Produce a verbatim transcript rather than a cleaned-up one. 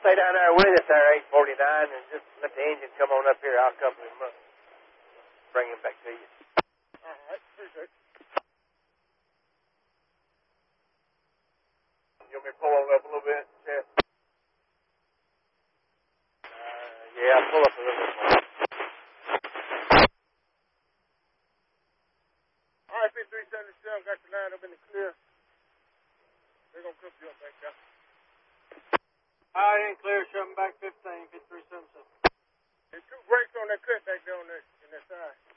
stay down there with us there, eight forty-nine, and just let the engine come on up here. I'll couple him up. Bring him back to you. All right, appreciate it. You want me to pull on up a little bit, Chad? Uh, yeah, pull up a little bit more. All right, P three seventy-seven, got your line up in the clear. They're going to cook you up back there. All right, in clear, shoving back fifteen, P three seventy-seven. There's two brakes on that cut back there on that, in that side.